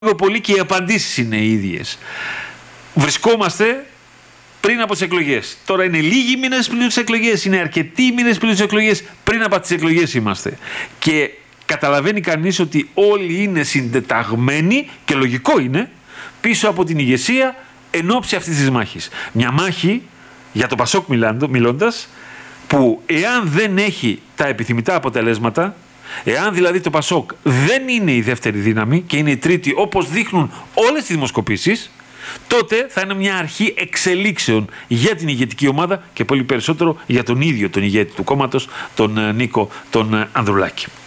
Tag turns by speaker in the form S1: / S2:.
S1: λίγο πολύ και οι απαντήσεις είναι οι ίδιες. Βρισκόμαστε πριν από τις εκλογές. Τώρα είναι λίγοι μήνες πριν τις εκλογές, είναι αρκετοί μήνες πριν τις εκλογές, πριν από τις εκλογές είμαστε. Και καταλαβαίνει κανείς ότι όλοι είναι συντεταγμένοι, και λογικό είναι, πίσω από την ηγεσία εν ώψη αυτής της μάχης. Μια μάχη, για το Πασόκ μιλώντας, που εάν δεν έχει τα επιθυμητά αποτελέσματα, εάν δηλαδή το Πασόκ δεν είναι η δεύτερη δύναμη και είναι η τρίτη, όπως δείχνουν όλες τις δημοσκοπήσεις, τότε θα είναι μια αρχή εξελίξεων για την ηγετική ομάδα και πολύ περισσότερο για τον ίδιο τον ηγέτη του κόμματος, τον Νίκο τον Ανδρουλάκη.